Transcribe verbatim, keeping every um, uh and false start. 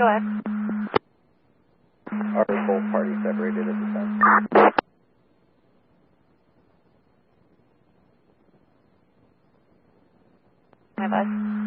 Go ahead. Are both parties separated at this time? My bus.